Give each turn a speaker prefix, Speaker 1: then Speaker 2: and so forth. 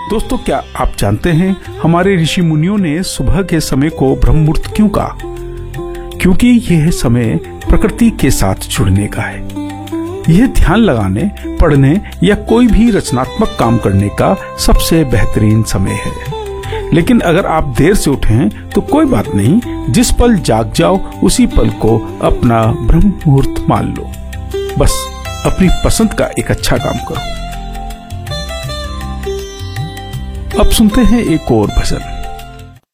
Speaker 1: दोस्तों, क्या आप जानते हैं हमारे ऋषि मुनियों ने सुबह के समय को ब्रह्म मुहूर्त क्यों कहा? क्योंकि यह समय प्रकृति के साथ जुड़ने का है। यह ध्यान लगाने, पढ़ने या कोई भी रचनात्मक काम करने का सबसे बेहतरीन समय है। लेकिन अगर आप देर से उठे हैं तो कोई बात नहीं, जिस पल जाग जाओ उसी पल को अपना ब्रह्म मुहूर्त मान लो। बस अपनी पसंद का एक अच्छा काम करो। अब सुनते हैं एक और भजन।